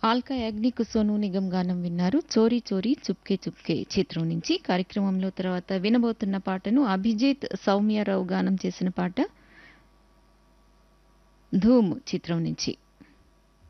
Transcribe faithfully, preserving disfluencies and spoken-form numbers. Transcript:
ఆల్కా యాగ్నిక్ సోనూ నిగమ్ గానం విన్నారు. 'చోరీ చోరీ చుప్కే చుప్కే' చిత్రం నుంచి. కార్యక్రమంలో తర్వాత వినబోతున్న పాటను అభిజిత్, సౌమ్యారావు గానం చేసిన పాట 'ధూమ్' చిత్రం నుంచి.